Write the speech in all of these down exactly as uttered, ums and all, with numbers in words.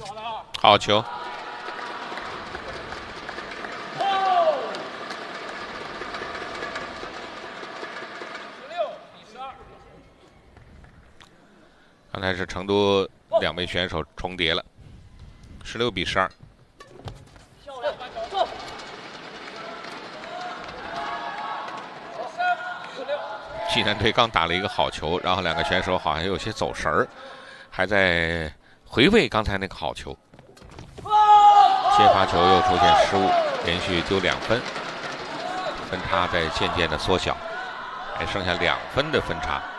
好球。刚才是成都两位选手重叠了，十六比十二。济南队刚打了一个好球，然后两个选手好像有些走神儿，还在回味刚才那个好球。接发球又出现失误，连续丢两分，分差在渐渐的缩小，还剩下两分的分差。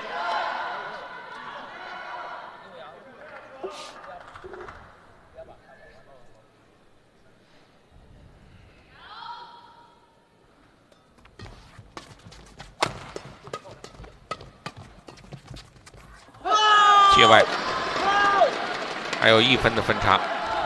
界外，还有一分的分差。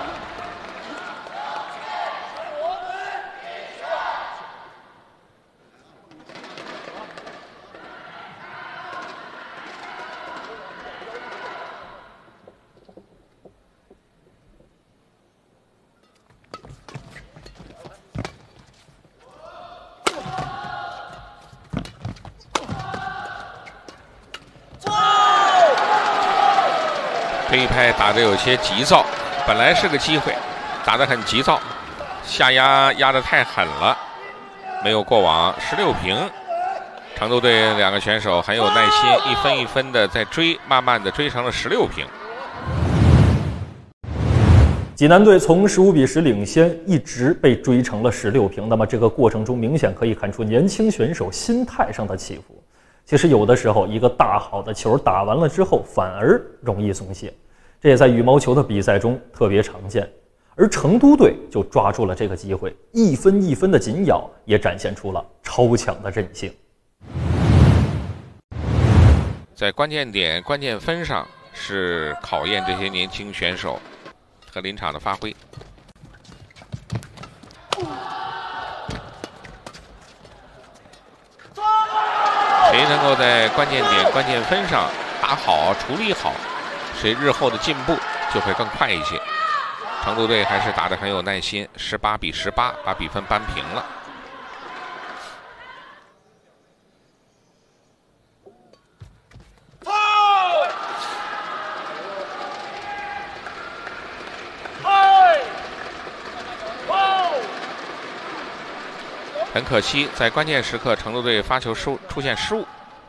这一拍打得有些急躁，本来是个机会，打得很急躁，下压压得太狠了，没有过网，十六平。成都队两个选手很有耐心，一分一分的在追，慢慢的追成了十六平。 济南队从十五比十领先，一直被追成了十六平。那么这个过程中，明显可以看出年轻选手心态上的起伏。其实有的时候，一个大好的球打完了之后，反而容易松懈。这也在羽毛球的比赛中特别常见，而成都队就抓住了这个机会，一分一分的紧咬，也展现出了超强的韧性。 在关键点、关键分上是考验这些年轻选手和临场的发挥。谁能够在关键点、关键分上打好、处理好，谁日后的进步就会更快一些。成都队还是打得很有耐心，十八比十八把比分扳平了。很可惜，在关键时刻，成都队发球失误出现失误。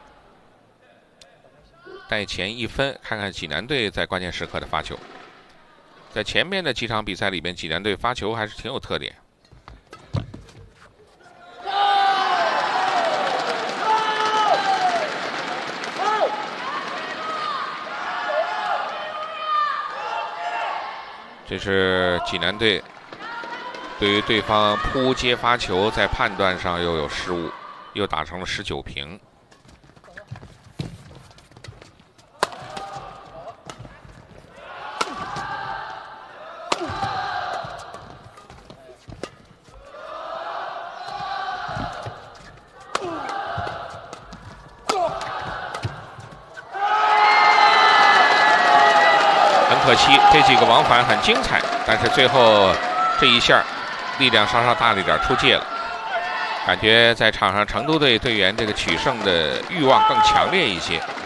带前一分，看看济南队在关键时刻的发球。在前面的几场比赛里边，济南队发球还是挺有特点。这是济南队对于对方扑接发球在判断上又有失误，又打成了十九平。可惜这几个往返很精彩，但是最后这一下力量稍稍大了一点，出界了。感觉在场上成都队队员这个取胜的欲望更强烈一些。